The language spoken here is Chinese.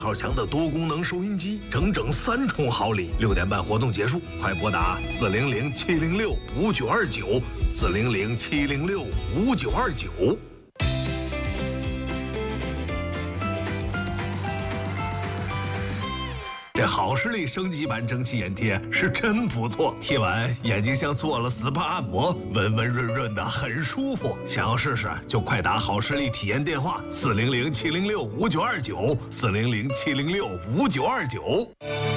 号强的多功能收音机，整整3重好礼。6点半活动结束，快拨打400-706-5929，400-706-5929。这好视力升级版蒸汽眼贴是真不错，贴完眼睛像做了 SPA 按摩，温温润润的，很舒服。想要试试就快打好视力体验电话400-706-5929，400-706-5929。